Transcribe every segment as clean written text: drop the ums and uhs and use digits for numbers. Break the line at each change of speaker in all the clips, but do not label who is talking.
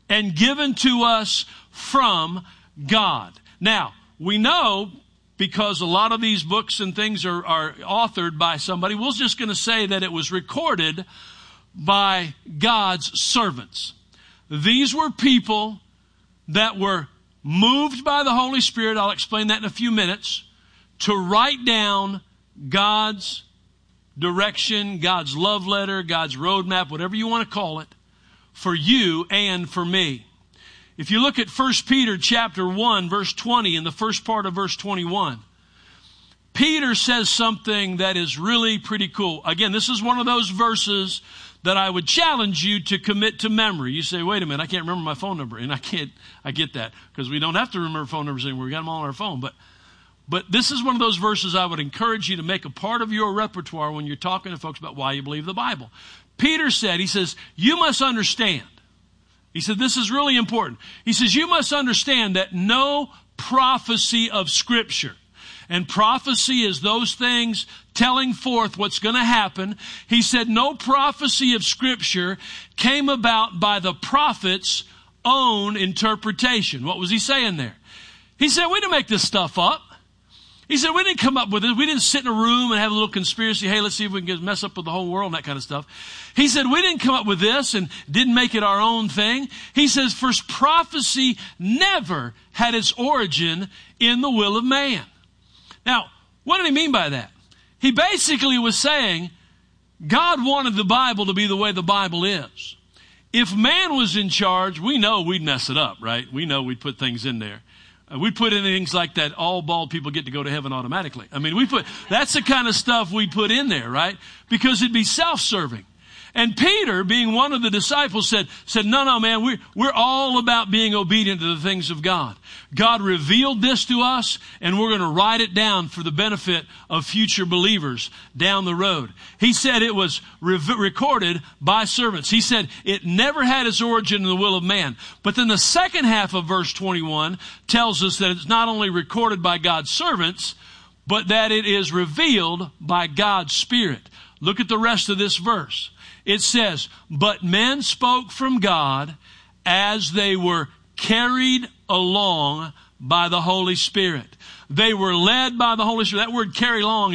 and given to us from God. Now, we know, because a lot of these books and things are authored by somebody, we're just going to say that it was recorded by God's servants. These were people that were moved by the Holy Spirit, I'll explain that in a few minutes, to write down God's direction, God's love letter, God's roadmap, whatever you want to call it, for you and for me. If you look at 1 Peter chapter 1, verse 20, in the first part of verse 21, Peter says something that is really pretty cool. Again, this is one of those verses that I would challenge you to commit to memory. You say, wait a minute, I can't remember my phone number. And I get that, because we don't have to remember phone numbers anymore. We got them all on our phone. But this is one of those verses I would encourage you to make a part of your repertoire when you're talking to folks about why you believe the Bible. Peter said, he says, you must understand. He said, this is really important. He says, you must understand that no prophecy of Scripture, and prophecy is those things telling forth what's going to happen. He said, no prophecy of Scripture came about by the prophet's own interpretation. What was he saying there? He said, we didn't make this stuff up. He said, we didn't come up with it. We didn't sit in a room and have a little conspiracy. Hey, let's see if we can mess up with the whole world and that kind of stuff. He said, we didn't come up with this and didn't make it our own thing. He says, first, prophecy never had its origin in the will of man. Now, what did he mean by that? He basically was saying, God wanted the Bible to be the way the Bible is. If man was in charge, we know we'd mess it up, right? We know we'd put things in there. We put in things like that all bald people get to go to heaven automatically. I mean, that's the kind of stuff we put in there, right? Because it'd be self-serving. And Peter, being one of the disciples, said, no, man, we're all about being obedient to the things of God. God revealed this to us, and we're going to write it down for the benefit of future believers down the road. He said it was recorded by servants. He said it never had its origin in the will of man. But then the second half of verse 21 tells us that it's not only recorded by God's servants, but that it is revealed by God's Spirit. Look at the rest of this verse. It says, but men spoke from God as they were carried along by the Holy Spirit. They were led by the Holy Spirit. That word carried along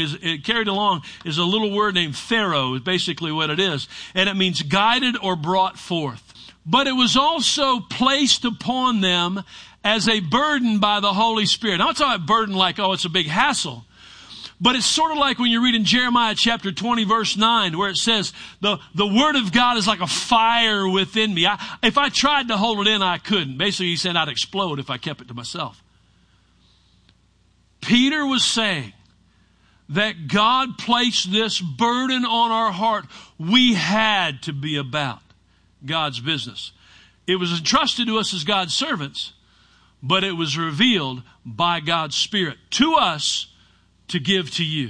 is a little word named phero, is basically what it is. And it means guided or brought forth. But it was also placed upon them as a burden by the Holy Spirit. I'm not talking about burden like, it's a big hassle. But it's sort of like when you read in Jeremiah chapter 20, verse 9, where it says, the word of God is like a fire within me. If I tried to hold it in, I couldn't. Basically, he said I'd explode if I kept it to myself. Peter was saying that God placed this burden on our heart. We had to be about God's business. It was entrusted to us as God's servants, but it was revealed by God's Spirit to us to give to you.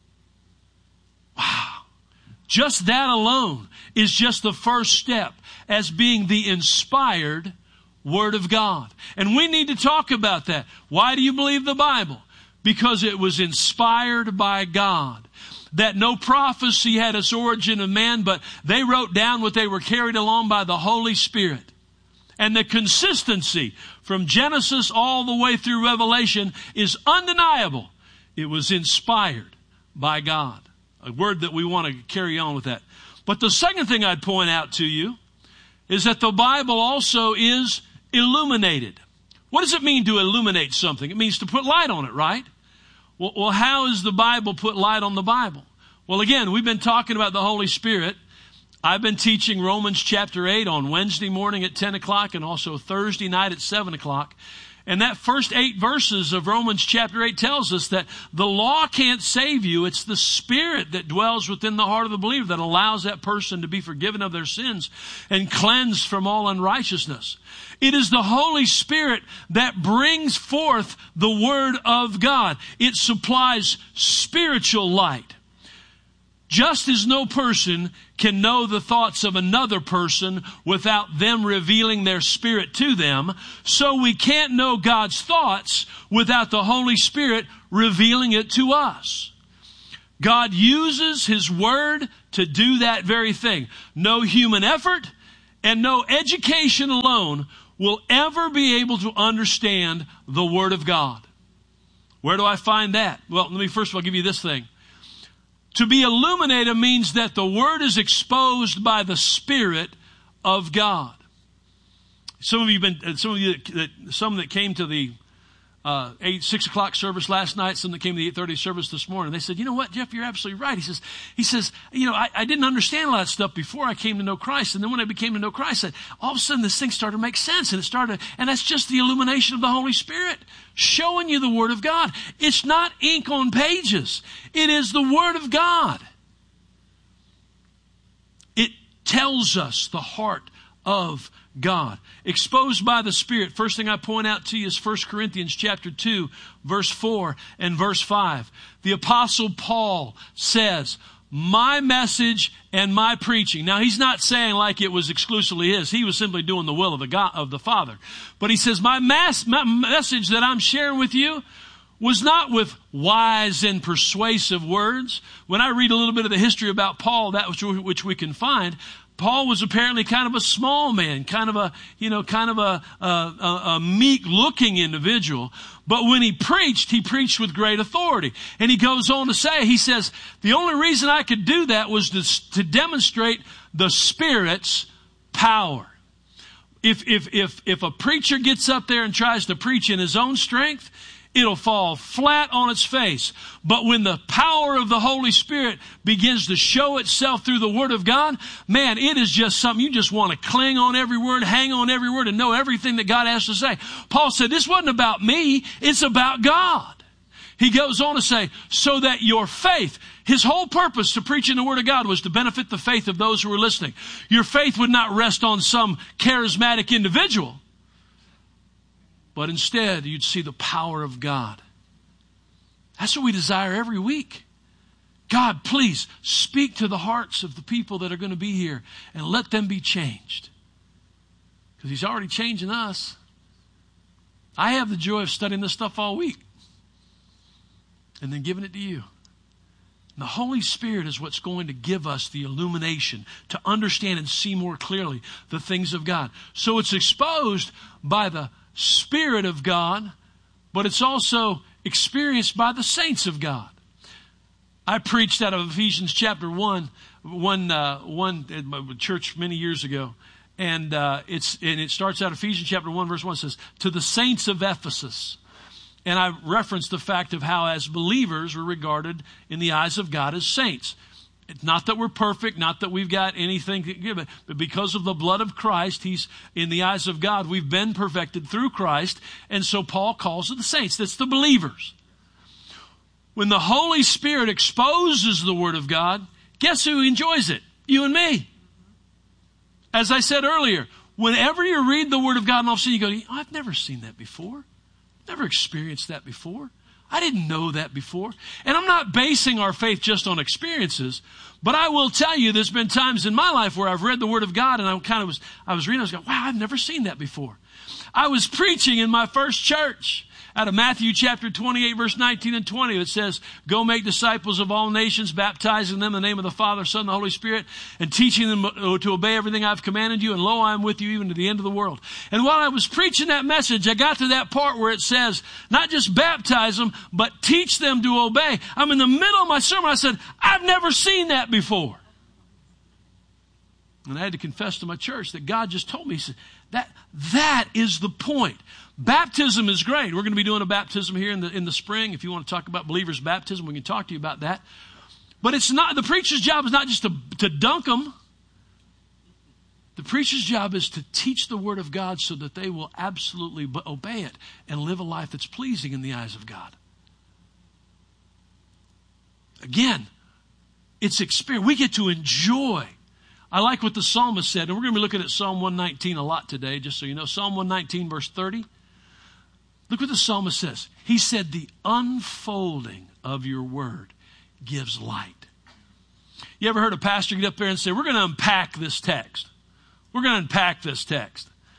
Wow. Just that alone is just the first step as being the inspired Word of God. And we need to talk about that. Why do you believe the Bible? Because it was inspired by God. That no prophecy had its origin of man, but they wrote down what they were carried along by the Holy Spirit. And the consistency from Genesis all the way through Revelation is undeniable. It was inspired by God. A word that we want to carry on with that. But the second thing I'd point out to you is that the Bible also is illuminated. What does it mean to illuminate something? It means to put light on it, right? Well, how is the Bible put light on the Bible? Well, again, we've been talking about the Holy Spirit. I've been teaching Romans chapter 8 on Wednesday morning at 10 o'clock and also Thursday night at 7 o'clock. And that first 8 verses of Romans chapter 8 tells us that the law can't save you. It's the Spirit that dwells within the heart of the believer that allows that person to be forgiven of their sins and cleansed from all unrighteousness. It is the Holy Spirit that brings forth the Word of God. It supplies spiritual light. Just as no person can know the thoughts of another person without them revealing their spirit to them, so we can't know God's thoughts without the Holy Spirit revealing it to us. God uses His Word to do that very thing. No human effort and no education alone will ever be able to understand the Word of God. Where do I find that? Well, let me first of all give you this thing. To be illuminated means that the Word is exposed by the Spirit of God. Some that came to the 6 o'clock service last night, some that came to the 8:30 service this morning. They said, you know what, Jeff, you're absolutely right. He says, I didn't understand a lot of stuff before I came to know Christ. And then when I became to know Christ, all of a sudden this thing started to make sense. And that's just the illumination of the Holy Spirit showing you the Word of God. It's not ink on pages. It is the Word of God. It tells us the heart of God. Exposed by the Spirit. First thing I point out to you is 1 Corinthians chapter 2, verse 4 and verse 5. The Apostle Paul says, my message and my preaching. Now, he's not saying like it was exclusively his. He was simply doing the will of the Father. But he says, my message that I'm sharing with you was not with wise and persuasive words. When I read a little bit of the history about Paul, that which we can find, Paul was apparently kind of a small man, kind of a meek-looking individual. But when he preached with great authority. And he goes on to say, he says, the only reason I could do that was to demonstrate the Spirit's power. If a preacher gets up there and tries to preach in his own strength, it'll fall flat on its face. But when the power of the Holy Spirit begins to show itself through the Word of God, man, it is just something you just want to cling on every word, hang on every word, and know everything that God has to say. Paul said, this wasn't about me, it's about God. He goes on to say, so that your faith, his whole purpose to preaching the Word of God was to benefit the faith of those who were listening. Your faith would not rest on some charismatic individual, but instead, you'd see the power of God. That's what we desire every week. God, please speak to the hearts of the people that are going to be here and let them be changed. Because He's already changing us. I have the joy of studying this stuff all week and then giving it to you. And the Holy Spirit is what's going to give us the illumination to understand and see more clearly the things of God. So it's exposed by the Spirit of God, but it's also experienced by the saints of God. I preached out of Ephesians chapter 1 at my church many years ago, and it starts out Ephesians chapter 1 verse 1 says, to the saints of Ephesus. And I referenced the fact of how as believers we're regarded in the eyes of God as saints. It's not that we're perfect, not that we've got anything to give, but because of the blood of Christ, He's in the eyes of God, we've been perfected through Christ. And so Paul calls it the saints. That's the believers. When the Holy Spirit exposes the Word of God, guess who enjoys it? You and me. As I said earlier, whenever you read the Word of God and all of a sudden you go, I've never seen that before. Never experienced that before. I didn't know that before. And I'm not basing our faith just on experiences, but I will tell you there's been times in my life where I've read the Word of God and I was reading, I was going, wow, I've never seen that before. I was preaching in my first church out of Matthew chapter 28, verse 19 and 20. It says, go make disciples of all nations, baptizing them in the name of the Father, Son, and the Holy Spirit, and teaching them to obey everything I've commanded you. And lo, I am with you even to the end of the world. And while I was preaching that message, I got to that part where it says, not just baptize them, but teach them to obey. I'm in the middle of my sermon. I said, I've never seen that before. And I had to confess to my church that God just told me, He said, that is the point. Baptism is great. We're going to be doing a baptism here in the spring. If you want to talk about believers' baptism, we can talk to you about that. But it's not, the preacher's job is not just to dunk them. The preacher's job is to teach the Word of God so that they will absolutely obey it and live a life that's pleasing in the eyes of God. Again, it's experience. We get to enjoy. I like what the psalmist said, and we're going to be looking at Psalm 119 a lot today, just so you know. Psalm 119, verse 30. Look what the psalmist says. He said, the unfolding of your word gives light. You ever heard a pastor get up there and say, we're going to unpack this text. We're going to unpack this text.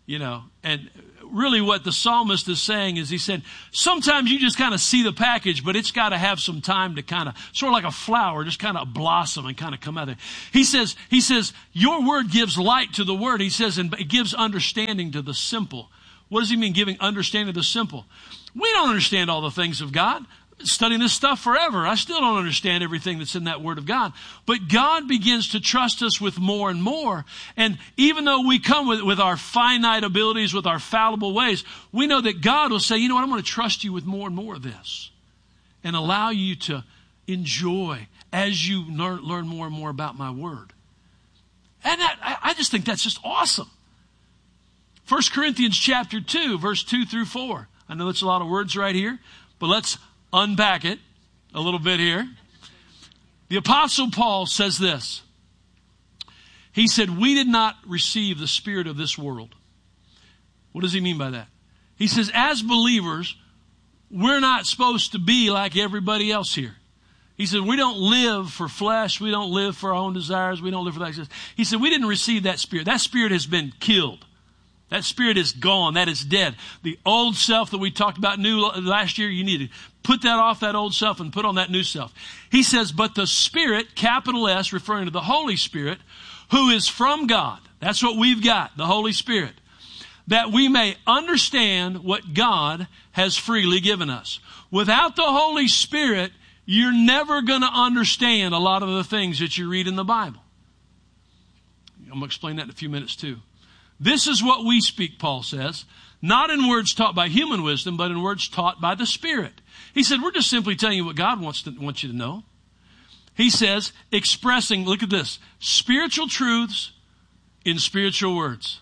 And really what the psalmist is saying is he said, sometimes you just kind of see the package, but it's got to have some time to kind of, sort of like a flower, just kind of blossom and kind of come out there. He says, your word gives light to the word. He says, and it gives understanding to the simple. What does he mean giving understanding to the simple? We don't understand all the things of God. I've been studying this stuff forever. I still don't understand everything that's in that word of God. But God begins to trust us with more and more. And even though we come with our finite abilities, with our fallible ways, we know that God will say, you know what, I'm going to trust you with more and more of this. And allow you to enjoy as you learn more and more about my word. And I just think that's just awesome. 1 Corinthians chapter 2, verse 2 through 4. I know that's a lot of words right here, but let's unpack it a little bit here. The Apostle Paul says this. He said, we did not receive the spirit of this world. What does he mean by that? He says, as believers, we're not supposed to be like everybody else here. He said, we don't live for flesh. We don't live for our own desires. We don't live for that. He said, we didn't receive that spirit. That spirit has been killed. That spirit is gone. That is dead. The old self that we talked about last year, you need to put that off, that old self, and put on that new self. He says, but the Spirit, capital S, referring to the Holy Spirit, who is from God. That's what we've got, the Holy Spirit. That we may understand what God has freely given us. Without the Holy Spirit, you're never going to understand a lot of the things that you read in the Bible. I'm going to explain that in a few minutes too. This is what we speak, Paul says, not in words taught by human wisdom, but in words taught by the Spirit. He said, we're just simply telling you what God wants you to know. He says, expressing, look at this, spiritual truths in spiritual words.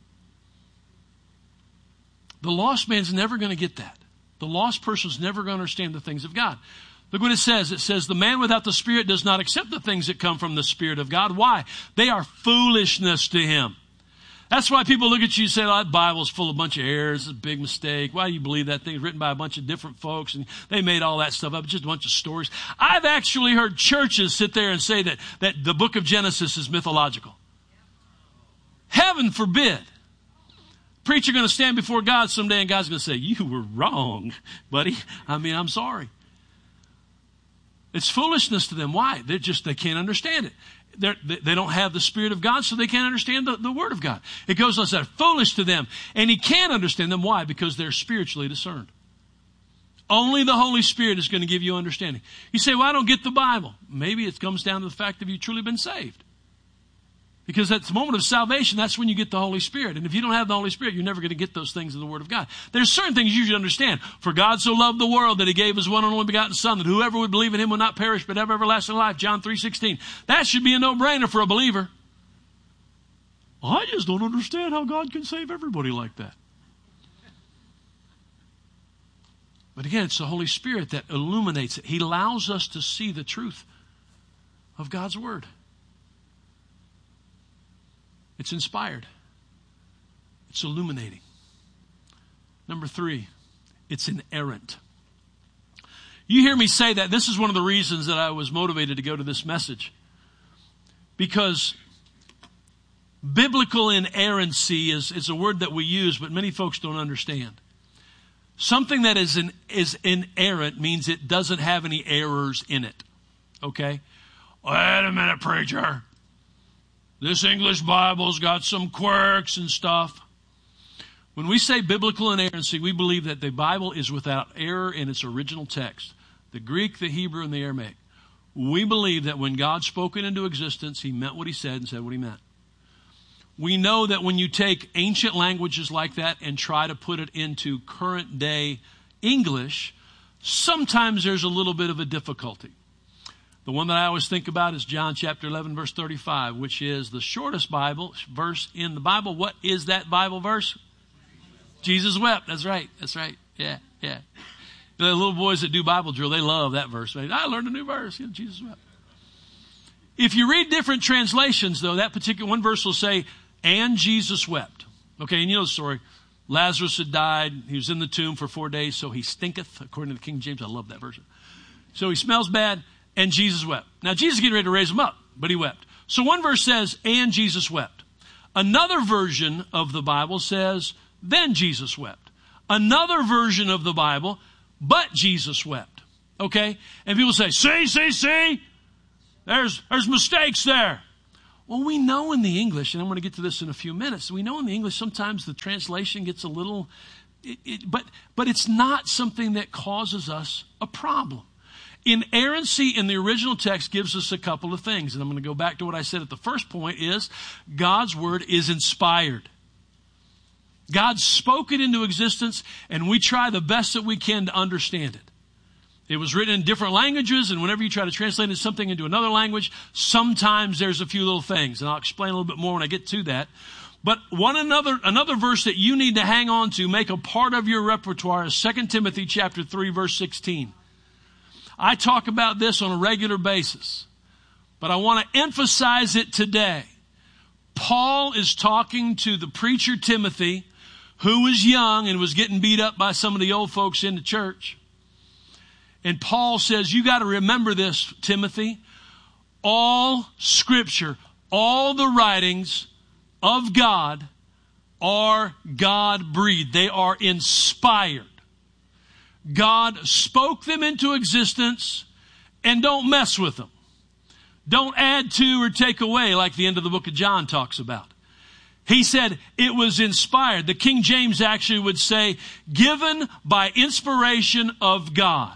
The lost man's never going to get that. The lost person's never going to understand the things of God. Look what it says. It says, the man without the Spirit does not accept the things that come from the Spirit of God. Why? They are foolishness to him. That's why people look at you and say, oh, that Bible's full of a bunch of errors. It's a big mistake. Why do you believe that thing? It's written by a bunch of different folks, and they made all that stuff up. It's just a bunch of stories. I've actually heard churches sit there and say that the book of Genesis is mythological. Heaven forbid. Preacher going to stand before God someday, and God's going to say, you were wrong, buddy. I'm sorry. It's foolishness to them. Why? They can't understand it. They don't have the Spirit of God, so they can't understand the Word of God. It goes on to say, foolish to them. And he can't understand them. Why? Because they're spiritually discerned. Only the Holy Spirit is going to give you understanding. You say, well, I don't get the Bible. Maybe it comes down to the fact that you've truly been saved. Because at the moment of salvation, that's when you get the Holy Spirit. And if you don't have the Holy Spirit, you're never going to get those things in the Word of God. There's certain things you should understand. For God so loved the world that he gave his one and only begotten Son, that whoever would believe in him would not perish but have everlasting life. John 3:16. That should be a no-brainer for a believer. Well, I just don't understand how God can save everybody like that. But again, it's the Holy Spirit that illuminates it. He allows us to see the truth of God's Word. It's inspired. It's illuminating. Number 3, it's inerrant. You hear me say that. This is one of the reasons that I was motivated to go to this message. Because biblical inerrancy is a word that we use, but many folks don't understand. Something that is inerrant means it doesn't have any errors in it. Okay? Wait a minute, preacher. This English Bible's got some quirks and stuff. When we say biblical inerrancy, we believe that the Bible is without error in its original text. The Greek, the Hebrew, and the Aramaic. We believe that when God spoke it into existence, he meant what he said and said what he meant. We know that when you take ancient languages like that and try to put it into current day English, sometimes there's a little bit of a difficulty. The one that I always think about is John chapter 11, verse 35, which is the shortest Bible verse in the Bible. What is that Bible verse? Jesus wept. That's right. That's right. Yeah. The little boys that do Bible drill, they love that verse. I learned a new verse. Jesus wept. If you read different translations, though, that particular one verse will say, and Jesus wept. Okay, and you know the story. Lazarus had died. He was in the tomb for 4 days, so he stinketh, according to the King James. I love that version. So he smells bad. And Jesus wept. Now, Jesus is getting ready to raise him up, but he wept. So one verse says, and Jesus wept. Another version of the Bible says, then Jesus wept. Another version of the Bible, but Jesus wept. Okay? And people say, see, there's mistakes there. Well, we know in the English, and I'm going to get to this in a few minutes, we know in the English sometimes the translation gets a little, but it's not something that causes us a problem. Inerrancy in the original text gives us a couple of things. And I'm going to go back to what I said at the first point is God's word is inspired. God spoke it into existence, and we try the best that we can to understand it. It was written in different languages, and whenever you try to translate something into another language, sometimes there's a few little things. And I'll explain a little bit more when I get to that. But another verse that you need to hang on to, make a part of your repertoire, is 2 Timothy chapter 3, verse 16. I talk about this on a regular basis, but I want to emphasize it today. Paul is talking to the preacher Timothy, who was young and was getting beat up by some of the old folks in the church. And Paul says, you got to remember this, Timothy. All scripture, all the writings of God are God-breathed. They are inspired. God spoke them into existence, and don't mess with them. Don't add to or take away like the end of the book of John talks about. He said it was inspired. The King James actually would say, given by inspiration of God.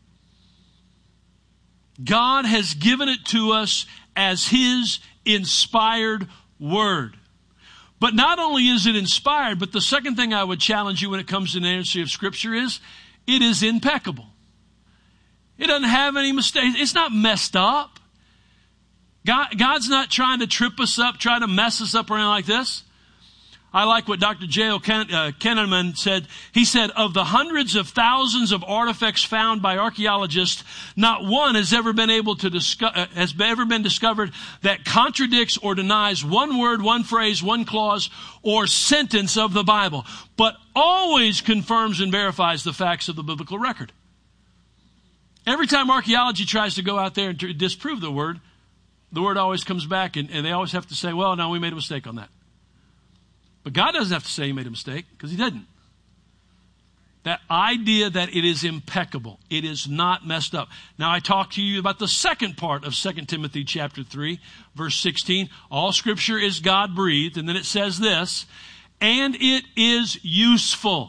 God has given it to us as His inspired word. But not only is it inspired, but the second thing I would challenge you when it comes to the inerrancy of Scripture is it is impeccable. It doesn't have any mistakes. It's not messed up. God's not trying to trip us up, try to mess us up or anything like this. I like what Dr. J.L. Kenneman said. He said, of the hundreds of thousands of artifacts found by archaeologists, not one has ever been discovered that contradicts or denies one word, one phrase, one clause, or sentence of the Bible, but always confirms and verifies the facts of the biblical record. Every time archaeology tries to go out there and to disprove the word always comes back, and they always have to say, well, no, we made a mistake on that. But God doesn't have to say He made a mistake, because He didn't. That idea that it is impeccable, it is not messed up. Now I talk to you about the second part of 2 Timothy chapter 3, verse 16. All Scripture is God-breathed, and then it says this, and it is useful,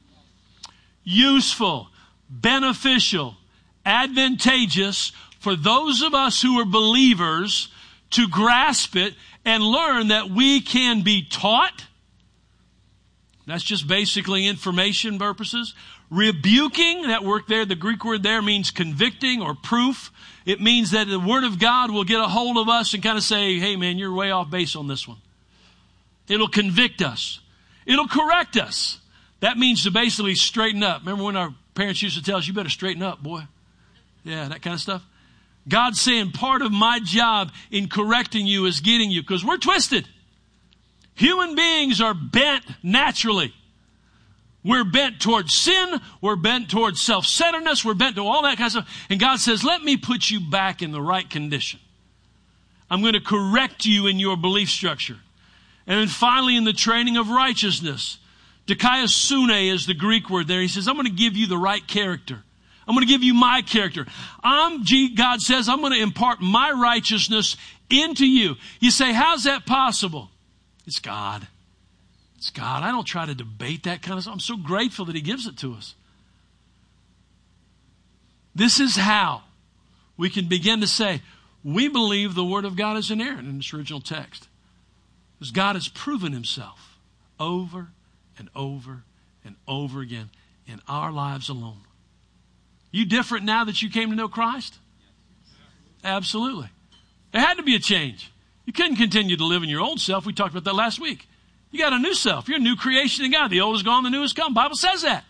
beneficial, advantageous for those of us who are believers to grasp it and learn that we can be taught. That's just basically information purposes. Rebuking, that word there, the Greek word there means convicting or proof. It means that the Word of God will get a hold of us and kind of say, hey man, you're way off base on this one. It'll convict us. It'll correct us. That means to basically straighten up. Remember when our parents used to tell us, you better straighten up, boy. Yeah, that kind of stuff. God's saying part of my job in correcting you is getting you, because we're twisted. Human beings are bent naturally. We're bent towards sin. We're bent towards self-centeredness. We're bent to all that kind of stuff. And God says, let me put you back in the right condition. I'm going to correct you in your belief structure. And then finally in the training of righteousness, dikaiosune is the Greek word there. He says, I'm going to give you the right character. I'm going to give you my character. God says, I'm going to impart my righteousness into you. You say, how's that possible? It's God. It's God. I don't try to debate that kind of stuff. I'm so grateful that He gives it to us. This is how we can begin to say, we believe the Word of God is inerrant in its original text. Because God has proven Himself over and over and over again in our lives alone. You different now that you came to know Christ? Absolutely. There had to be a change. You couldn't continue to live in your old self. We talked about that last week. You got a new self. You're a new creation in God. The old is gone, the new has come. The Bible says that.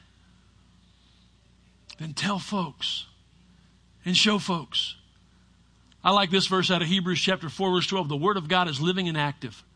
Then tell folks and show folks. I like this verse out of Hebrews chapter 4, verse 12. The Word of God is living and active.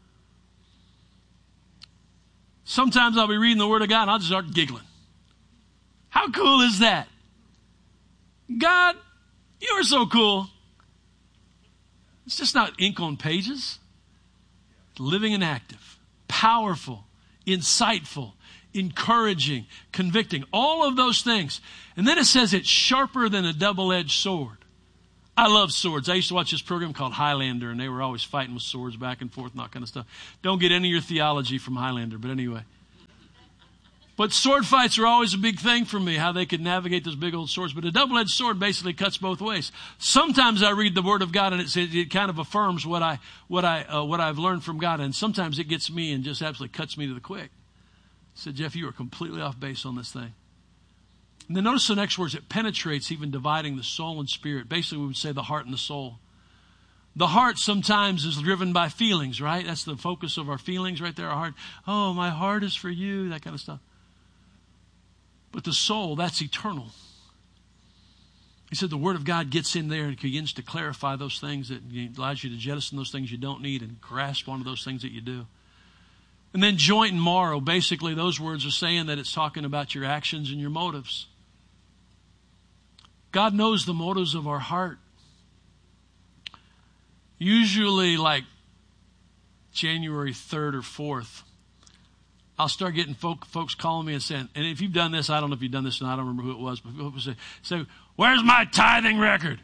Sometimes I'll be reading the Word of God and I'll just start giggling. How cool is that? God, you are so cool. It's just not ink on pages. living and active, powerful, insightful, encouraging, convicting, all of those things. And then it says it's sharper than a double-edged sword. I love swords. I used to watch this program called Highlander, and they were always fighting with swords back and forth and that kind of stuff. Don't get any of your theology from Highlander, but anyway. But sword fights are always a big thing for me, how they could navigate those big old swords. But a double-edged sword basically cuts both ways. Sometimes I read the Word of God and it kind of affirms what I've learned from God, and sometimes it gets me and just absolutely cuts me to the quick. I said, Jeff, you are completely off base on this thing. And then notice the next words, it penetrates, even dividing the soul and spirit. Basically, we would say the heart and the soul. The heart sometimes is driven by feelings, right? That's the focus of our feelings right there, our heart. Oh, my heart is for you, that kind of stuff. But the soul, that's eternal. He said the Word of God gets in there and begins to clarify those things, that allows you to jettison those things you don't need and grasp onto those things that you do. And then joint and marrow, basically those words are saying that it's talking about your actions and your motives. God knows the motives of our heart. Usually like January 3rd or 4th, I'll start getting folks calling me and saying, and if you've done this, I don't know if you've done this, and I don't remember who it was, but people say, where's my tithing record?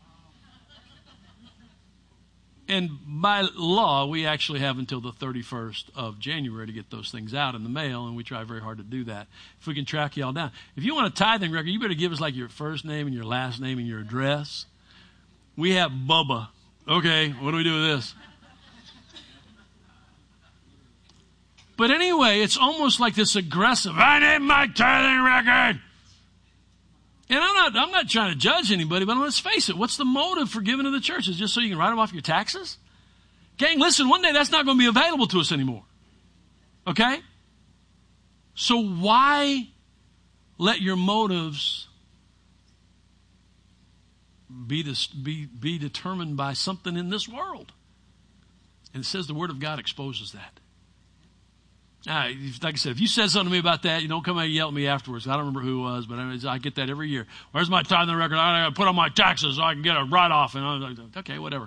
And by law, we actually have until the 31st of January to get those things out in the mail, and we try very hard to do that. If we can track you all down. If you want a tithing record, you better give us like your first name and your last name and your address. We have Bubba. Okay, what do we do with this? But anyway, it's almost like this aggressive, I need my tithing record. And I'm not trying to judge anybody, but let's face it, what's the motive for giving to the church? Is it just so you can write them off your taxes? Gang, listen, one day that's not going to be available to us anymore. Okay? So why let your motives be determined by something in this world? And it says the Word of God exposes that. Like I said, if you said something to me about that, you don't come out and yell at me afterwards. I don't remember who it was, but I get that every year. Where's my tithing record? I got to put on my taxes so I can get a write-off. And I'm like, okay, whatever.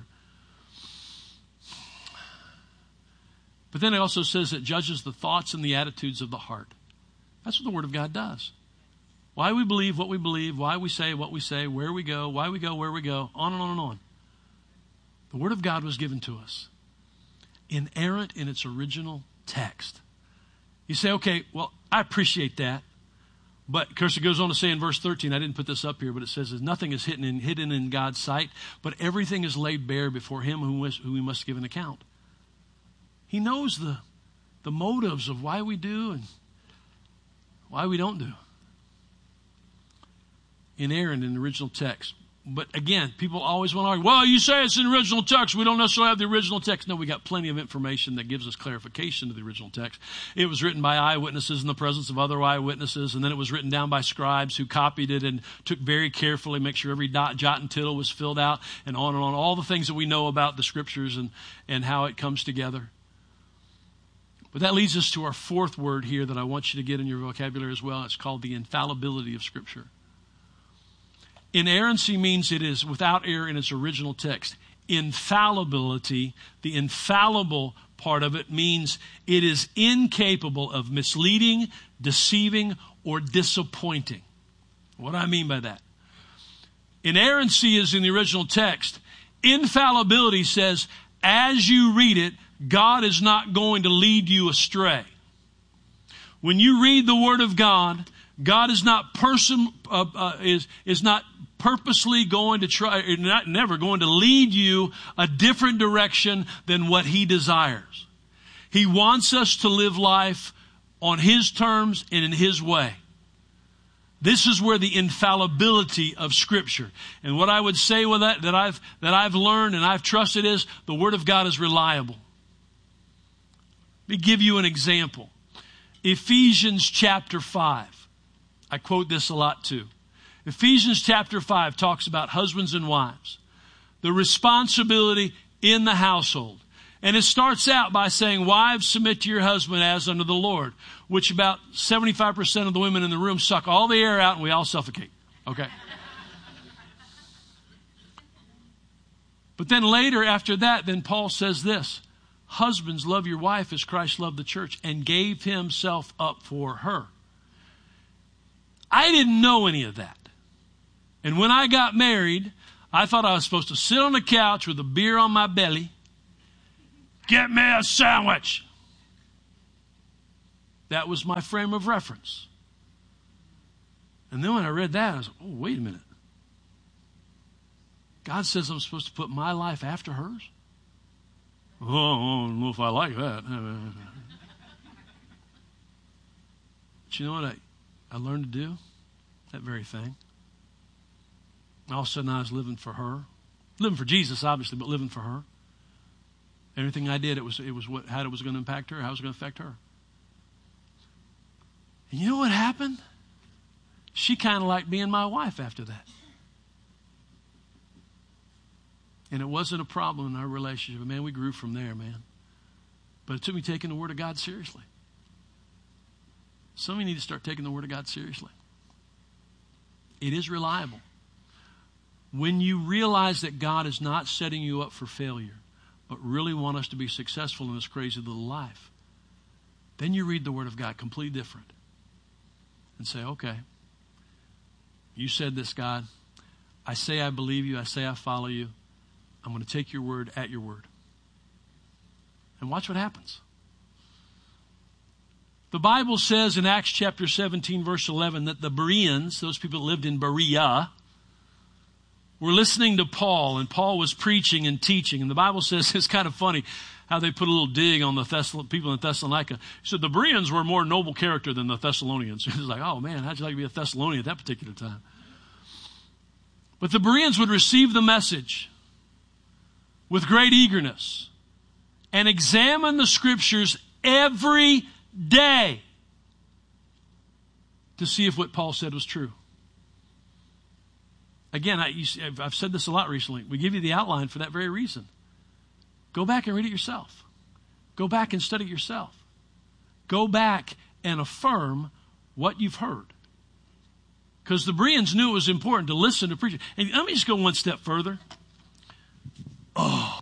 But then it also says it judges the thoughts and the attitudes of the heart. That's what the Word of God does. Why we believe what we believe, why we say what we say, where we go, why we go, where we go, on and on and on. The Word of God was given to us, inerrant in its original text. You say, okay, well, I appreciate that. But, of course, it goes on to say in verse 13, I didn't put this up here, but it says, nothing is hidden in God's sight, but everything is laid bare before Him who we must give an account. He knows the motives of why we do and why we don't do. Inerrant in the original text. But again, people always want to argue, well, you say it's in the original text. We don't necessarily have the original text. No, we got plenty of information that gives us clarification to the original text. It was written by eyewitnesses in the presence of other eyewitnesses, and then it was written down by scribes who copied it and took very carefully, make sure every dot, jot, and tittle was filled out, and on, all the things that we know about the Scriptures and how it comes together. But that leads us to our fourth word here that I want you to get in your vocabulary as well. It's called the infallibility of Scripture. Inerrancy means it is without error in its original text. Infallibility, the infallible part of it, means it is incapable of misleading, deceiving, or disappointing. What do I mean by that? Inerrancy is in the original text. Infallibility says, as you read it, God is not going to lead you astray. When you read the Word of God, God is not purposely going to try, never going to lead you a different direction than what He desires. He wants us to live life on His terms and in His way. This is where the infallibility of Scripture. And what I would say with that I've learned and I've trusted is the Word of God is reliable. Let me give you an example. Ephesians chapter 5. I quote this a lot too. Ephesians chapter 5 talks about husbands and wives, the responsibility in the household. And it starts out by saying, wives, submit to your husband as unto the Lord, which about 75% of the women in the room suck all the air out and we all suffocate. Okay. But then later after that, then Paul says this, husbands, love your wife as Christ loved the church and gave himself up for her. I didn't know any of that. And when I got married, I thought I was supposed to sit on the couch with a beer on my belly. Get me a sandwich. That was my frame of reference. And then when I read that, I was like, oh, wait a minute. God says I'm supposed to put my life after hers? Oh, I don't know if I like that. But you know what I learned to do? That very thing. All of a sudden I was living for her. Living for Jesus, obviously, but living for her. Everything I did, it was how it was going to impact her, how it was going to affect her. And you know what happened? She kind of liked being my wife after that. And it wasn't a problem in our relationship. Man, we grew from there, man. But it took me taking the Word of God seriously. Some of you need to start taking the Word of God seriously. It is reliable. When you realize that God is not setting you up for failure, but really want us to be successful in this crazy little life, then you read the Word of God completely different. And say, okay, you said this, God. I say I believe you. I say I follow you. I'm going to take your word at your word. And watch what happens. The Bible says in Acts chapter 17, verse 11, that the Bereans, those people that lived in Berea, were listening to Paul, and Paul was preaching and teaching. And the Bible says, it's kind of funny how they put a little dig on the people in Thessalonica. So the Bereans were more noble character than the Thessalonians. It was like, oh man, how'd you like to be a Thessalonian at that particular time? But the Bereans would receive the message with great eagerness and examine the Scriptures every day to see if what Paul said was true. Again, I've said this a lot recently. We give you the outline for that very reason. Go back and read it yourself. Go back and study it yourself. Go back and affirm what you've heard. Because the Bereans knew it was important to listen to preaching. And let me just go one step further. Oh.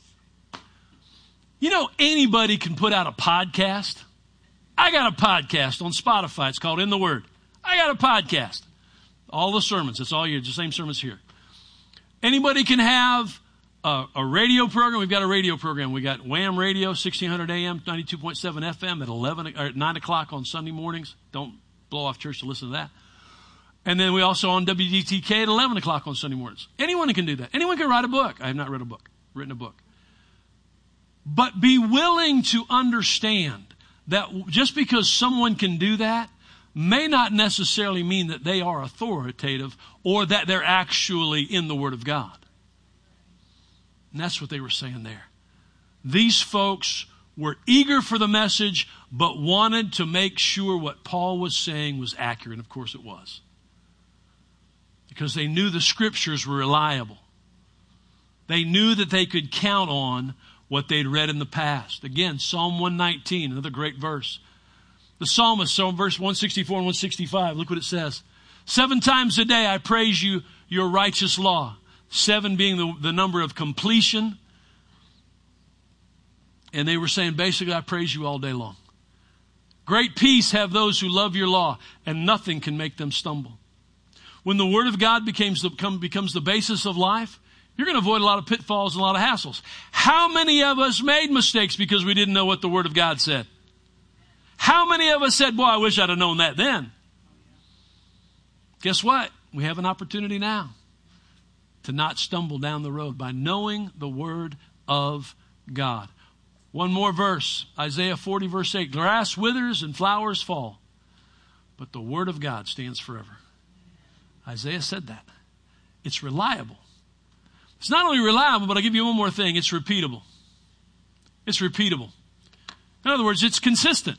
You know, anybody can put out a podcast. I got a podcast on Spotify. It's called In the Word. I got a podcast. All the sermons. It's all the same sermons here. Anybody can have a radio program. We've got a radio program. We got Wham Radio, 1600 AM, 92.7 FM at 9 o'clock on Sunday mornings. Don't blow off church to listen to that. And then we also on WDTK at 11 o'clock on Sunday mornings. Anyone can do that. Anyone can write a book. I have not written a book. But be willing to understand that just because someone can do that may not necessarily mean that they are authoritative or that they're actually in the Word of God. And that's what they were saying there. These folks were eager for the message, but wanted to make sure what Paul was saying was accurate. And of course it was. Because they knew the Scriptures were reliable. They knew that they could count on what they'd read in the past. Again, Psalm 119, another great verse. The psalmist, so in verse 164 and 165, look what it says. 7 times a day I praise you, your righteous law. 7 being the number of completion. And they were saying, basically, I praise you all day long. Great peace have those who love your law, and nothing can make them stumble. When the Word of God becomes the basis of life, you're going to avoid a lot of pitfalls and a lot of hassles. How many of us made mistakes because we didn't know what the Word of God said? How many of us said, boy, I wish I'd have known that then? Guess what? We have an opportunity now to not stumble down the road by knowing the Word of God. One more verse, Isaiah 40, verse 8. Grass withers and flowers fall, but the Word of God stands forever. Isaiah said that. It's reliable. It's not only reliable, but I'll give you one more thing. It's repeatable. It's repeatable. In other words, it's consistent.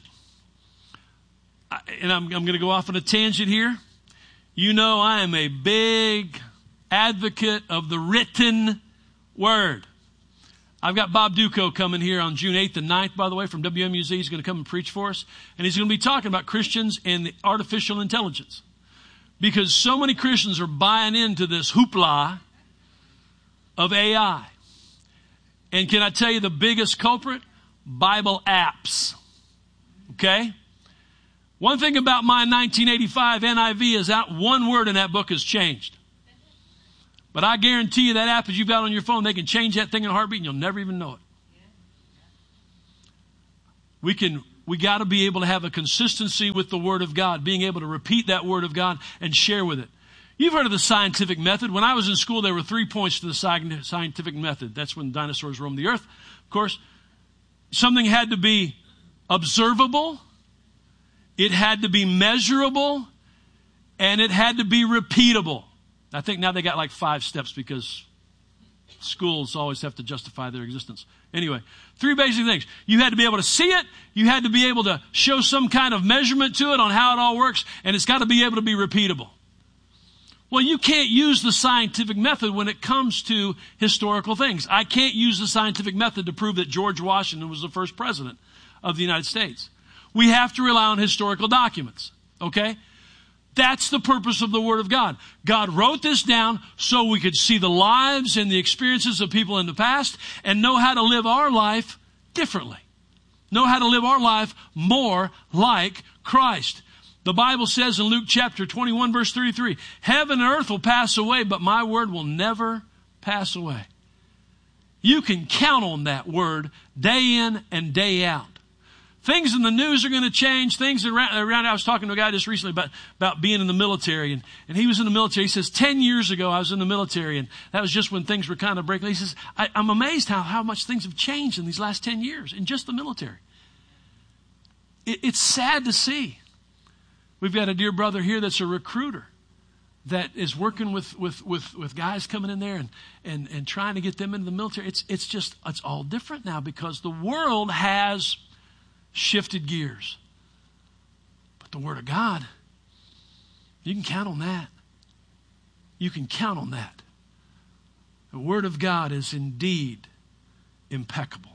And I'm going to go off on a tangent here. You know I am a big advocate of the written Word. I've got Bob Duco coming here on June 8th and 9th, by the way, from WMUZ. He's going to come and preach for us. And he's going to be talking about Christians and the artificial intelligence. Because so many Christians are buying into this hoopla of AI. And can I tell you the biggest culprit? Bible apps. Okay? One thing about my 1985 NIV is that one word in that book has changed. But I guarantee you that app that you've got on your phone, they can change that thing in a heartbeat and you'll never even know it. We got to be able to have a consistency with the Word of God, being able to repeat that Word of God and share with it. You've heard of the scientific method. When I was in school, there were 3 points to the scientific method. That's when dinosaurs roamed the earth. Of course, something had to be observable, it had to be measurable, and it had to be repeatable. I think now they got like 5 steps because schools always have to justify their existence. Anyway, 3 basic things. You had to be able to see it. You had to be able to show some kind of measurement to it on how it all works. And it's got to be able to be repeatable. Well, you can't use the scientific method when it comes to historical things. I can't use the scientific method to prove that George Washington was the first president of the United States. We have to rely on historical documents. Okay? That's the purpose of the Word of God. God wrote this down so we could see the lives and the experiences of people in the past and know how to live our life differently. Know how to live our life more like Christ. The Bible says in Luke chapter 21, verse 33, heaven and earth will pass away, but my word will never pass away. You can count on that word day in and day out. Things in the news are going to change. Things around. I was talking to a guy just recently about being in the military, and he was in the military. He says, 10 years ago, I was in the military, and that was just when things were kind of breaking. He says, I'm amazed how much things have changed in these last 10 years in just the military. It's sad to see. We've got a dear brother here that's a recruiter that is working with guys coming in there and trying to get them into the military. It's all different now because the world has shifted gears. But the Word of God, you can count on that. You can count on that. The Word of God is indeed impeccable.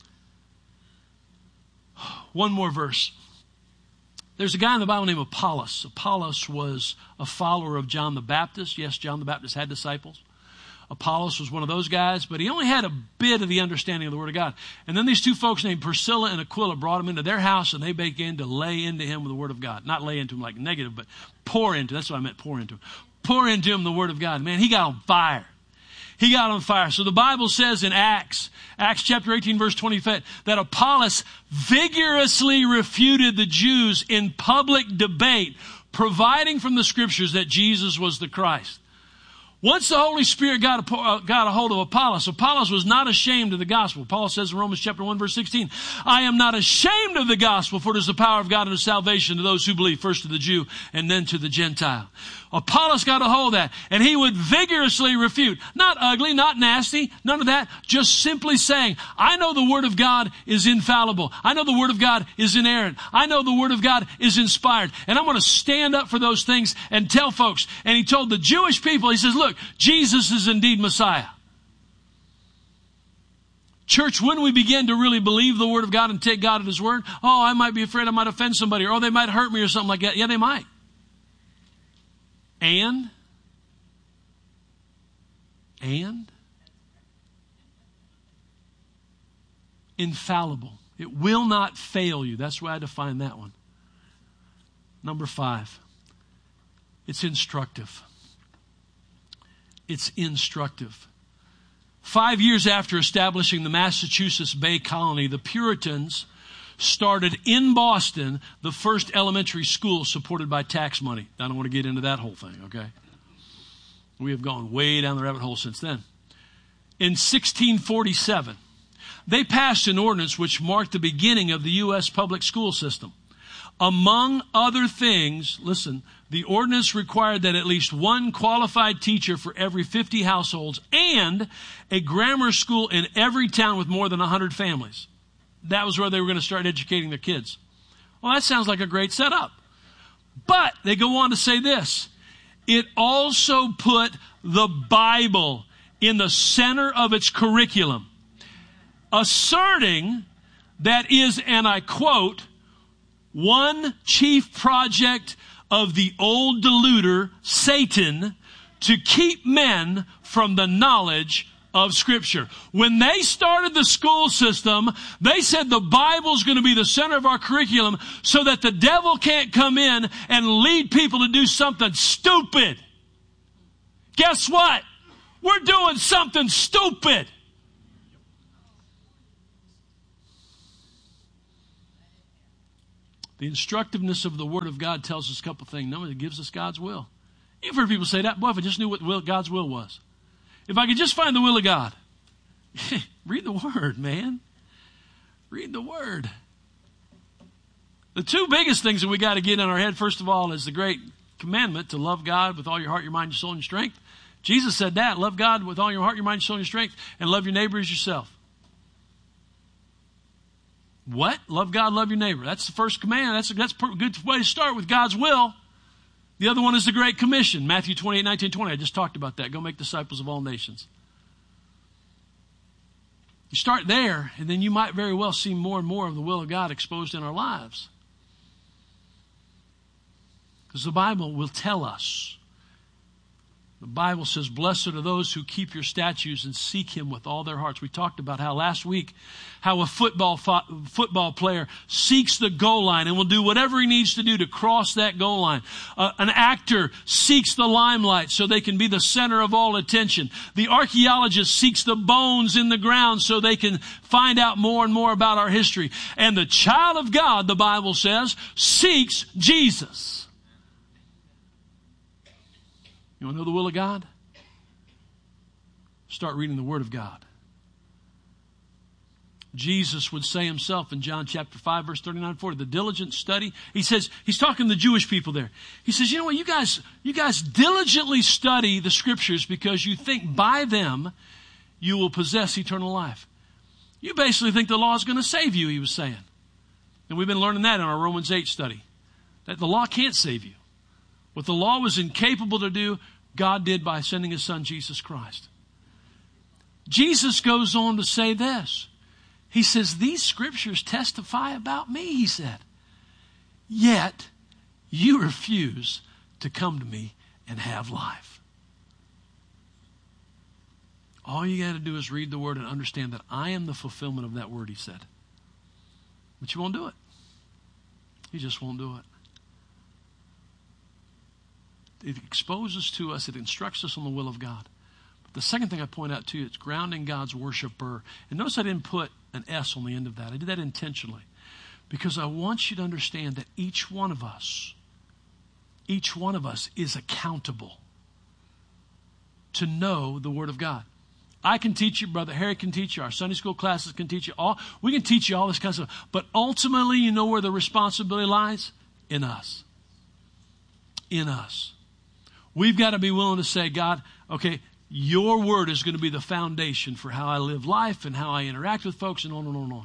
One more verse. There's a guy in the Bible named Apollos. Apollos was a follower of John the Baptist. Yes, John the Baptist had disciples. Apollos was one of those guys, but he only had a bit of the understanding of the Word of God. And then these 2 folks named Priscilla and Aquila brought him into their house, and they began to lay into him with the Word of God. Not lay into him like negative, but pour into him. That's what I meant, pour into him. Pour into him the Word of God. Man, he got on fire. He got on fire. So the Bible says in Acts chapter 18, verse 20, that Apollos vigorously refuted the Jews in public debate, providing from the Scriptures that Jesus was the Christ. Once the Holy Spirit got a hold of Apollos, Apollos was not ashamed of the gospel. Paul says in Romans chapter 1, verse 16, I am not ashamed of the gospel, for it is the power of God unto salvation to those who believe, first to the Jew and then to the Gentile. Apollos got a hold of that, and he would vigorously refute. Not ugly, not nasty, none of that. Just simply saying, I know the Word of God is infallible. I know the Word of God is inerrant. I know the Word of God is inspired. And I'm going to stand up for those things and tell folks. And he told the Jewish people, he says, look, Jesus is indeed Messiah. Church, when we begin to really believe the Word of God and take God at His word, oh, I might be afraid I might offend somebody, or they might hurt me or something like that. Yeah, they might. And infallible. It will not fail you. That's why I define that one. Number 5. It's instructive. It's instructive. 5 years after establishing the Massachusetts Bay Colony, the Puritans started in Boston the first elementary school supported by tax money. I don't want to get into that whole thing, okay? We have gone way down the rabbit hole since then. In 1647, they passed an ordinance which marked the beginning of the U.S. public school system. Among other things, listen, the ordinance required that at least one qualified teacher for every 50 households and a grammar school in every town with more than 100 families. That was where they were going to start educating their kids. Well, that sounds like a great setup. But they go on to say this. It also put the Bible in the center of its curriculum, asserting that is, and I quote, one chief project of the old deluder, Satan, to keep men from the knowledge of Scripture. When they started the school system, they said the Bible's going to be the center of our curriculum so that the devil can't come in and lead people to do something stupid. Guess what? We're doing something stupid. The instructiveness of the Word of God tells us a couple things. Number one, it gives us God's will. You've heard people say that. Boy, if I just knew what God's will was. If I could just find the will of God. Read the Word, man. Read the Word. The two biggest things that we got to get in our head, first of all, is the great commandment to love God with all your heart, your mind, your soul, and your strength. Jesus said that. Love God with all your heart, your mind, your soul, and your strength, and love your neighbor as yourself. What? Love God, love your neighbor. That's the first command. That's a good way to start with God's will. The other one is the Great Commission, Matthew 28, 19, 20. I just talked about that. Go make disciples of all nations. You start there, and then you might very well see more and more of the will of God exposed in our lives. Because the Bible will tell us. The Bible says, blessed are those who keep your statutes and seek Him with all their hearts. We talked about how last week, how a football player seeks the goal line and will do whatever he needs to do to cross that goal line. An actor seeks the limelight so they can be the center of all attention. The archaeologist seeks the bones in the ground so they can find out more and more about our history. And the child of God, the Bible says, seeks Jesus. You want to know the will of God? Start reading the Word of God. Jesus would say himself in John chapter 5, verse 39 40, the diligent study. He says, he's talking to the Jewish people there. He says, you know what, you guys diligently study the Scriptures because you think by them you will possess eternal life. You basically think the law is going to save you, he was saying. And we've been learning that in our Romans 8 study. That the law can't save you. What the law was incapable to do, God did by sending His Son, Jesus Christ. Jesus goes on to say this. He says, these Scriptures testify about me, he said. Yet, you refuse to come to me and have life. All you got to do is read the Word and understand that I am the fulfillment of that Word, he said. But you won't do it. You just won't do it. It exposes to us, it instructs us on the will of God. But the second thing I point out to you, it's grounding God's worshiper. And notice I didn't put an S on the end of that. I did that intentionally. Because I want you to understand that each one of us is accountable to know the Word of God. I can teach you, Brother Harry can teach you, our Sunday school classes can teach you all. We can teach you all this kind of stuff. But ultimately, you know where the responsibility lies? In us. In us. We've got to be willing to say, God, okay, your Word is going to be the foundation for how I live life and how I interact with folks and on and on and on.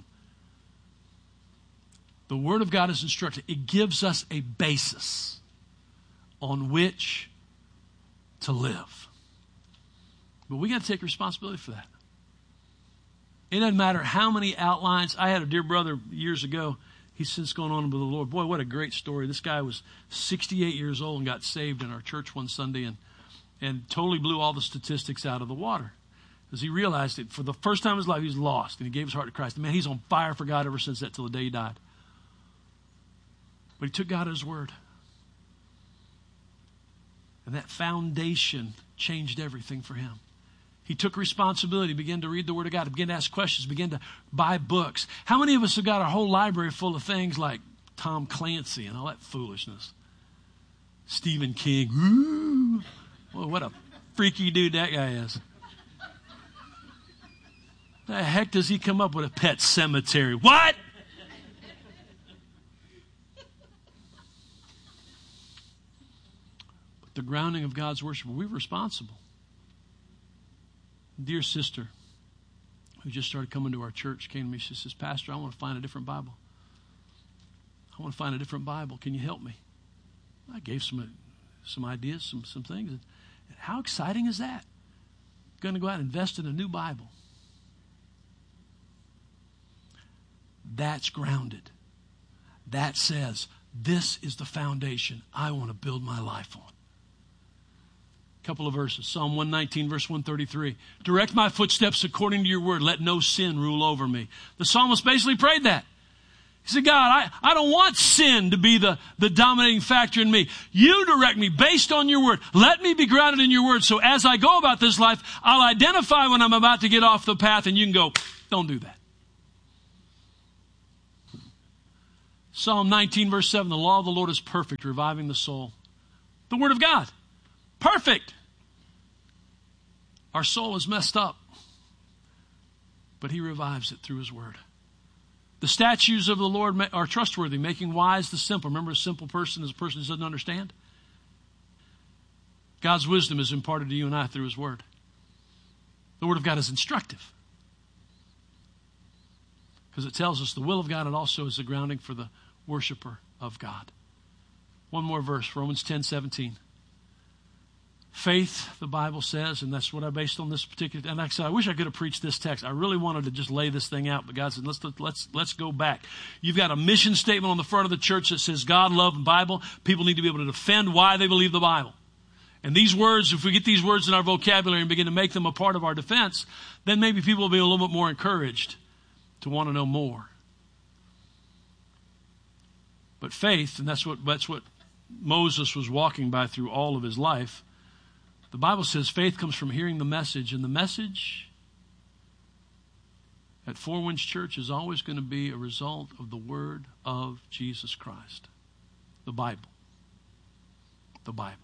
The Word of God is instructed. It gives us a basis on which to live. But we got to take responsibility for that. It doesn't matter how many outlines. I had a dear brother years ago. He's since gone on with the Lord. Boy, what a great story. This guy was 68 years old and got saved in our church one Sunday and totally blew all the statistics out of the water. Because he realized that for the first time in his life, he was lost. And he gave his heart to Christ. And man, he's on fire for God ever since that till the day he died. But he took God at His word. And that foundation changed everything for him. He took responsibility, began to read the Word of God, began to ask questions, began to buy books. How many of us have got our whole library full of things like Tom Clancy and all that foolishness? Stephen King. Ooh. Well, what a freaky dude that guy is. The heck does he come up with a Pet Cemetery? What? But the grounding of God's worship, we're responsible. Dear sister who just started coming to our church came to me. She says, Pastor, I want to find a different Bible. I want to find a different Bible. Can you help me? I gave some ideas, some things. And how exciting is that? Going to go out and invest in a new Bible. That's grounded. That says, this is the foundation I want to build my life on. Couple of verses. Psalm 119, verse 133. Direct my footsteps according to your word. Let no sin rule over me. The psalmist basically prayed that. He said, God, I don't want sin to be the dominating factor in me. You direct me based on your word. Let me be grounded in your word. So as I go about this life, I'll identify when I'm about to get off the path, and you can go, don't do that. Psalm 19, verse 7. The law of the Lord is perfect, reviving the soul. The word of God. Perfect. Our soul is messed up, but he revives it through his word. The statutes of the Lord are trustworthy, making wise the simple. Remember, a simple person is a person who doesn't understand. God's wisdom is imparted to you and I through his word. The word of God is instructive, because it tells us the will of God, and also is the grounding for the worshiper of God. One more verse, Romans 10:17. Faith, the Bible says, and that's what I based on this particular. And like I said, I wish I could have preached this text. I really wanted to just lay this thing out, but God said, let's go back. You've got a mission statement on the front of the church that says God, love, and Bible. People need to be able to defend why they believe the Bible. And these words, if we get these words in our vocabulary and begin to make them a part of our defense, then maybe people will be a little bit more encouraged to want to know more. But faith, and that's what Moses was walking by through all of his life. The Bible says faith comes from hearing the message, and the message at Four Winds Church is always going to be a result of the word of Jesus Christ. The Bible. The Bible.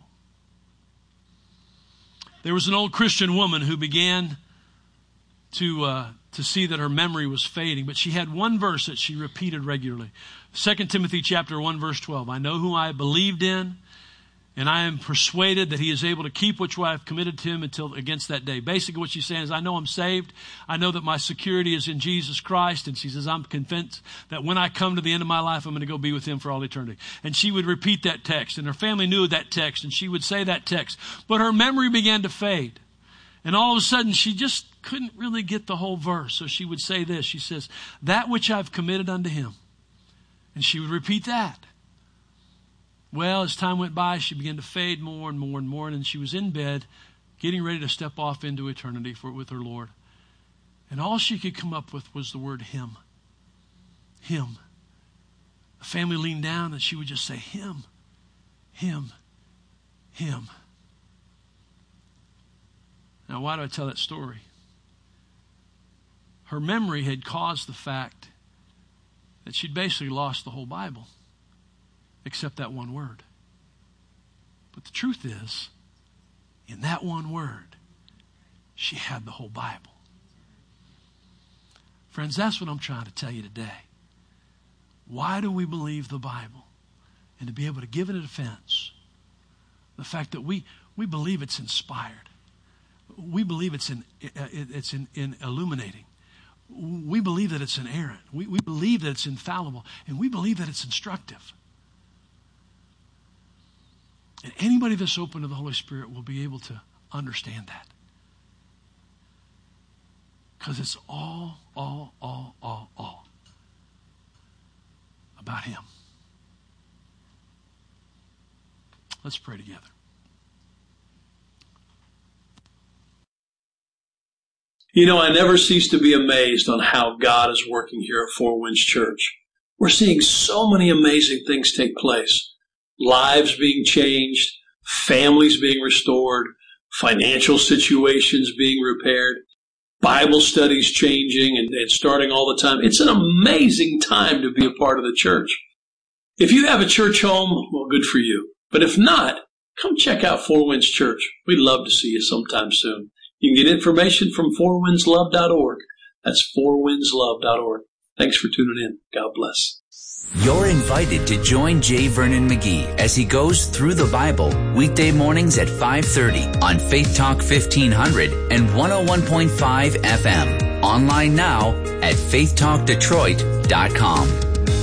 There was an old Christian woman who began to see that her memory was fading, but she had one verse that she repeated regularly. 2 Timothy chapter 1, verse 12. I know who I believed in, and I am persuaded that he is able to keep which I have committed to him until against that day. Basically what she's saying is, I know I'm saved. I know that my security is in Jesus Christ. And she says, I'm convinced that when I come to the end of my life, I'm going to go be with him for all eternity. And she would repeat that text, and her family knew that text, and she would say that text. But her memory began to fade. And all of a sudden, she just couldn't really get the whole verse. So she would say this. She says, that which I've committed unto him. And she would repeat that. Well, as time went by, she began to fade more and more and more. And she was in bed, getting ready to step off into eternity with her Lord. And all she could come up with was the word him. Him. The family leaned down and she would just say, him, him, him. Now, why do I tell that story? Her memory had caused the fact that she'd basically lost the whole Bible, except that one word. But the truth is, in that one word, she had the whole Bible. Friends, that's what I'm trying to tell you today. Why do we believe the Bible? And to be able to give it a defense. The fact that we believe it's inspired. We believe it's in illuminating. We believe that it's inerrant. We believe that it's infallible. And we believe that it's instructive. And anybody that's open to the Holy Spirit will be able to understand that. Because it's all about him. Let's pray together.
You know, I never cease to be amazed on how God is working here at Four Winds Church. We're seeing so many amazing things take place. Lives being changed, families being restored, financial situations being repaired, Bible studies changing and starting all the time. It's an amazing time to be a part of the church. If you have a church home, well, good for you. But if not, come check out Four Winds Church. We'd love to see you sometime soon. You can get information from fourwindslove.org. That's fourwindslove.org. Thanks for tuning in. God bless.
You're invited to join J. Vernon McGee as he goes through the Bible weekday mornings at 5:30 on Faith Talk 1500 and 101.5 FM. Online now at faithtalkdetroit.com.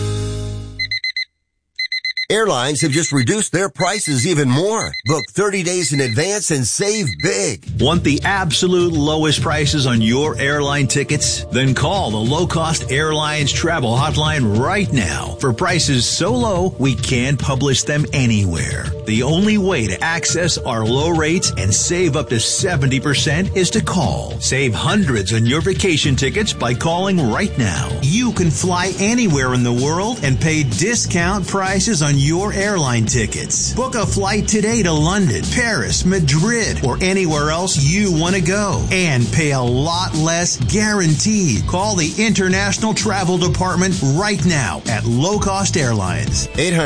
Airlines have just reduced their prices even more. Book 30 days in advance and save big.
Want the absolute lowest prices on your airline tickets? Then call the Low Cost Airlines Travel Hotline right now for prices so low we can't publish them anywhere. The only way to access our low rates and save up to 70% is to call. Save hundreds on your vacation tickets by calling right now. You can fly anywhere in the world and pay discount prices on your airline tickets. Book a flight today to London, Paris, Madrid, or anywhere else you want to go. And pay a lot less guaranteed. Call the International Travel Department right now at Low Cost Airlines.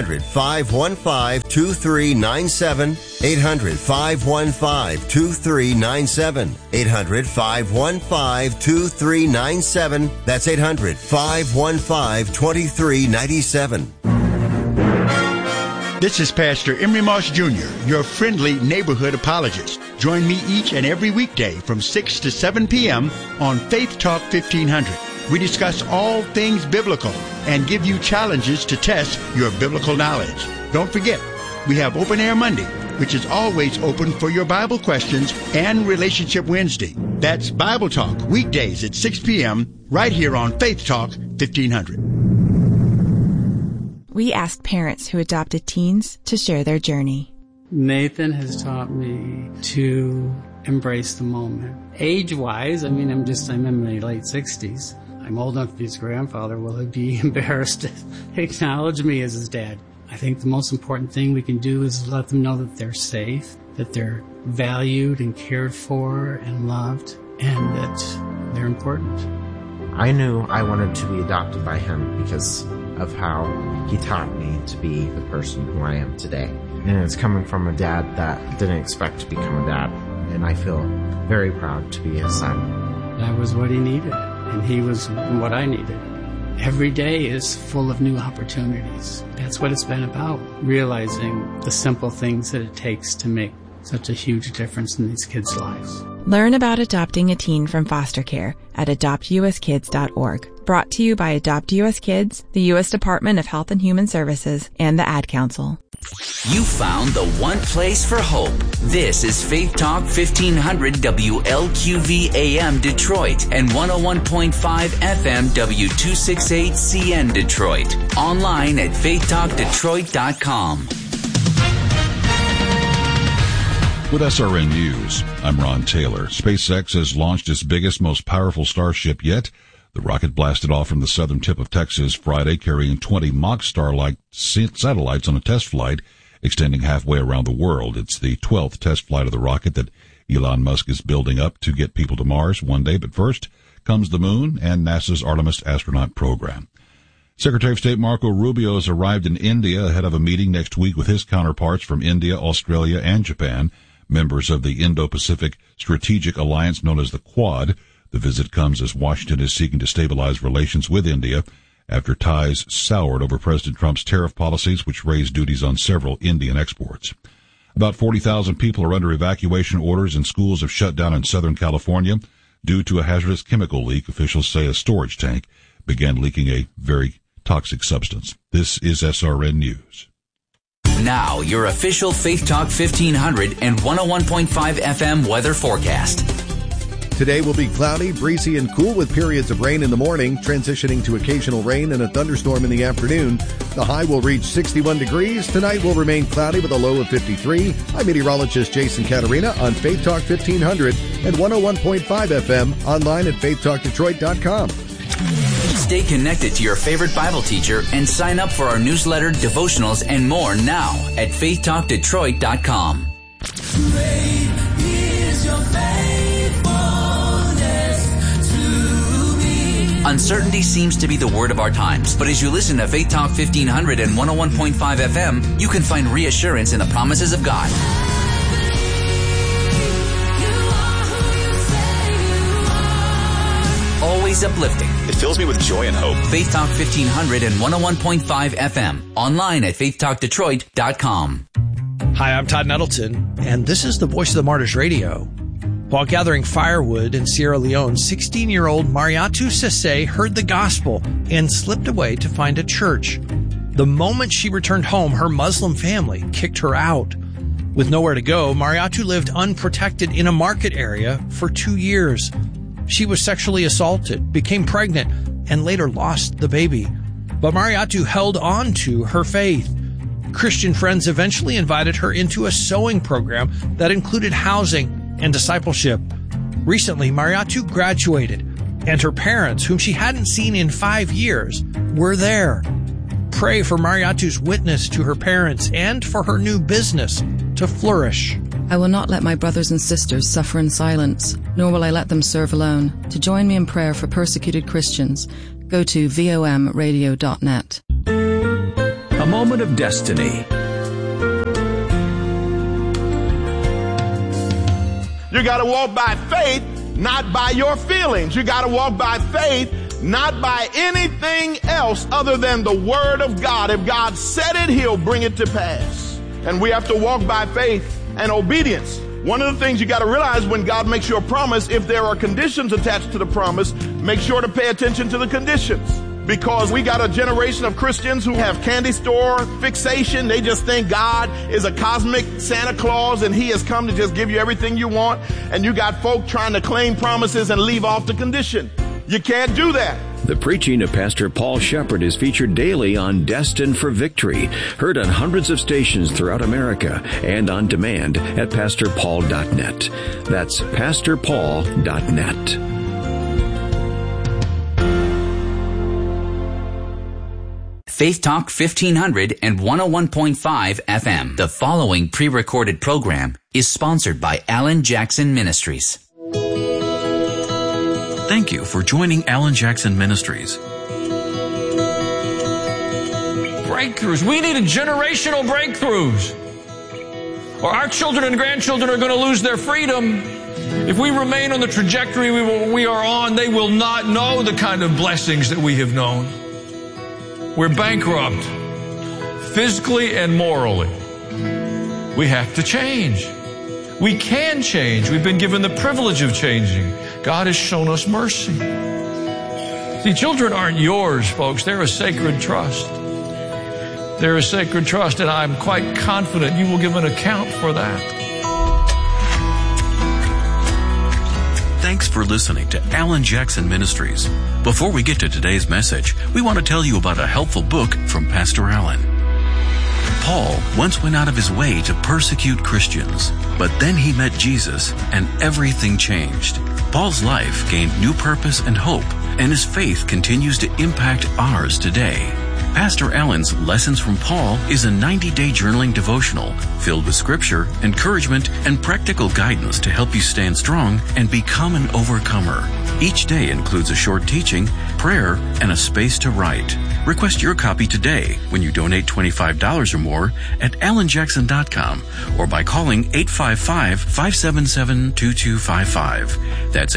800-515-2397. 800-515-2397. 800-515-2397. That's 800-515-2397.
This is Pastor Emery Moss Jr., your friendly neighborhood apologist. Join me each and every weekday from 6 to 7 p.m. on Faith Talk 1500. We discuss all things biblical and give you challenges to test your biblical knowledge. Don't forget, we have Open Air Monday, which is always open for your Bible questions, and Relationship Wednesday. That's Bible Talk, weekdays at 6 p.m. right here on Faith Talk 1500.
We asked parents who adopted teens to share their journey.
Nathan has taught me to embrace the moment. Age-wise, I'm in my late 60s. I'm old enough to be his grandfather. Will he be embarrassed to acknowledge me as his dad? I think the most important thing we can do is let them know that they're safe, that they're valued and cared for and loved, and that they're important.
I knew I wanted to be adopted by him because of how he taught me to be the person who I am today. And it's coming from a dad that didn't expect to become a dad. And I feel very proud to be his son.
That was what he needed, and he was what I needed. Every day is full of new opportunities. That's what it's been about, realizing the simple things that it takes to make such a huge difference in these kids' lives.
Learn about adopting a teen from foster care at adoptuskids.org. Brought to you by Adopt US Kids, the U.S. Department of Health and Human Services, and the Ad Council.
You found the one place for hope. This is Faith Talk 1500 WLQV AM Detroit and 101.5 FM W268CN Detroit. Online at faithtalkdetroit.com.
With SRN News, I'm Ron Taylor. SpaceX has launched its biggest, most powerful Starship yet. The rocket blasted off from the southern tip of Texas Friday, carrying 20 mock Starlink satellites on a test flight extending halfway around the world. It's the 12th test flight of the rocket that Elon Musk is building up to get people to Mars one day. But first comes the moon and NASA's Artemis astronaut program. Secretary of State Marco Rubio has arrived in India ahead of a meeting next week with his counterparts from India, Australia, and Japan, members of the Indo-Pacific Strategic Alliance known as the Quad. The visit comes as Washington is seeking to stabilize relations with India after ties soured over President Trump's tariff policies, which raised duties on several Indian exports. About 40,000 people are under evacuation orders, and schools have shut down in Southern California due to a hazardous chemical leak. Officials say a storage tank began leaking a very toxic substance. This is SRN News.
Now, your official Faith Talk 1500 and 101.5 FM weather forecast.
Today will be cloudy, breezy, and cool with periods of rain in the morning, transitioning to occasional rain and a thunderstorm in the afternoon. The high will reach 61 degrees. Tonight will remain cloudy with a low of 53. I'm meteorologist Jason Caterina on Faith Talk 1500 and 101.5 FM, online at faithtalkdetroit.com.
Stay connected to your favorite Bible teacher and sign up for our newsletter, devotionals, and more now at faithtalkdetroit.com.
Great is your faithfulness to me.
Uncertainty seems to be the word of our times, but as you listen to Faith Talk 1500 and 101.5 FM, you can find reassurance in the promises of God. Always uplifting.
It fills me with joy and hope.
Faith Talk 1500 and 101.5 FM. Online at faithtalkdetroit.com.
Hi, I'm Todd Nettleton, and this is the Voice of the Martyrs Radio. While gathering firewood in Sierra Leone, 16-year-old Mariatu Sese heard the gospel and slipped away to find a church. The moment she returned home, her Muslim family kicked her out. With nowhere to go, Mariatu lived unprotected in a market area for 2 years. She was sexually assaulted, became pregnant, and later lost the baby. But Mariatu held on to her faith. Christian friends eventually invited her into a sewing program that included housing and discipleship. Recently, Mariatu graduated, and her parents, whom she hadn't seen in 5 years, were there. Pray for Mariatu's witness to her parents and for her new business to flourish.
I will not let my brothers and sisters suffer in silence, nor will I let them serve alone. To join me in prayer for persecuted Christians, go to vomradio.net.
A moment of destiny.
You got to walk by faith, not by your feelings. You got to walk by faith, not by anything else other than the Word of God. If God said it, He'll bring it to pass. And we have to walk by faith and obedience. One of the things you got to realize when God makes you a promise, if there are conditions attached to the promise, make sure to pay attention to the conditions. Because we got a generation of Christians who have candy store fixation. They just think God is a cosmic Santa Claus and He has come to just give you everything you want. And you got folk trying to claim promises and leave off the condition. You can't do that.
The preaching of Pastor Paul Shepherd is featured daily on Destined for Victory, heard on hundreds of stations throughout America and on demand at PastorPaul.net. That's PastorPaul.net.
Faith Talk 1500 and 101.5 FM. The following pre-recorded program is sponsored by Alan Jackson Ministries.
Thank you for joining Alan Jackson Ministries.
Breakthroughs. We need generational breakthroughs, or our children and grandchildren are going to lose their freedom. If we remain on the trajectory we are on, they will not know the kind of blessings that we have known. We're bankrupt, physically and morally. We have to change. We can change. We've been given the privilege of changing. God has shown us mercy. See, children aren't yours, folks. They're a sacred trust. They're a sacred trust, and I'm quite confident you will give an account for that.
Thanks for listening to Alan Jackson Ministries. Before we get to today's message, we want to tell you about a helpful book from Pastor Alan. Paul once went out of his way to persecute Christians, but then he met Jesus and everything changed. Paul's life gained new purpose and hope, and his faith continues to impact ours today. Pastor Alan's Lessons from Paul is a 90-day journaling devotional filled with scripture, encouragement, and practical guidance to help you stand strong and become an overcomer. Each day includes a short teaching, prayer, and a space to write. Request your copy today when you donate $25 or more at alanjackson.com or by calling 855-577-2255. That's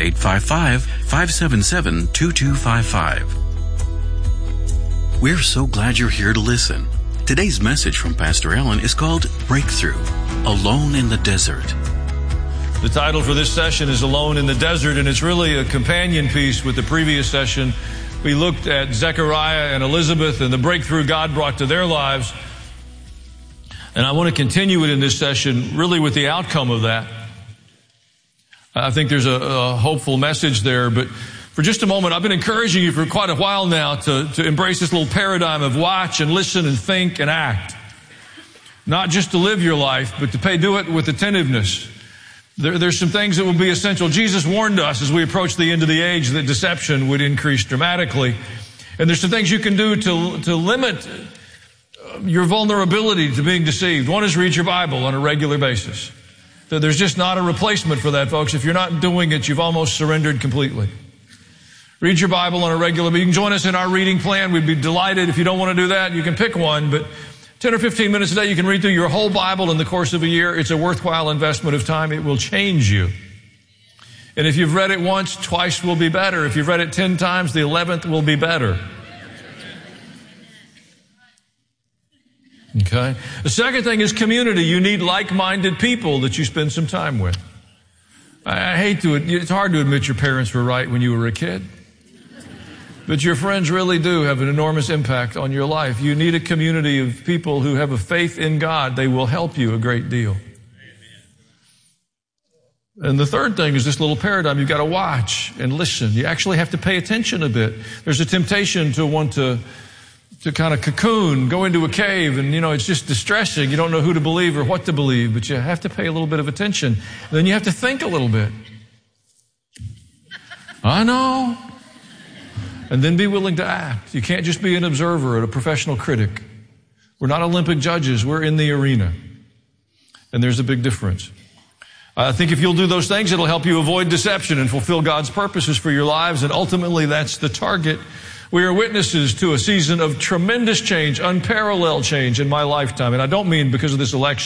855-577-2255. We're so glad you're here to listen. Today's message from Pastor Alan is called Breakthrough, Alone in the Desert.
The title for this session is Alone in the Desert, and it's really a companion piece with the previous session. We looked at Zechariah and Elizabeth and the breakthrough God brought to their lives. And I want to continue it in this session really with the outcome of that. I think there's a hopeful message there, but for just a moment, I've been encouraging you for quite a while now to embrace this little paradigm of watch and listen and think and act. Not just to live your life, but to do it with attentiveness. There's some things that will be essential. Jesus warned us as we approach the end of the age that deception would increase dramatically. And there's some things you can do to limit your vulnerability to being deceived. One is read your Bible on a regular basis. There's just not a replacement for that, folks. If you're not doing it, you've almost surrendered completely. Read your Bible on a regular basis. You can join us in our reading plan. We'd be delighted. If you don't want to do that, you can pick one, but 10 or 15 minutes a day, you can read through your whole Bible in the course of a year. It's a worthwhile investment of time. It will change you. And if you've read it once, twice will be better. If you've read it 10 times, the 11th will be better. Okay? The second thing is community. You need like-minded people that you spend some time with. It's hard to admit your parents were right when you were a kid. But your friends really do have an enormous impact on your life. You need a community of people who have a faith in God. They will help you a great deal. And the third thing is this little paradigm. You've got to watch and listen. You actually have to pay attention a bit. There's a temptation to want to
to kind of cocoon, go into a cave, and, it's just distressing. You don't know who to believe or what to believe, but you have to pay a little bit of attention. Then you have to think a little bit. I know. And then be willing to act. You can't just be an observer or a professional critic. We're not Olympic judges. We're in the arena. And there's a big difference. I think if you'll do those things, it'll help you avoid deception and fulfill God's purposes for your lives. And ultimately, that's the target. We are witnesses to a season of tremendous change, unparalleled change in my lifetime. And I don't mean because of this election.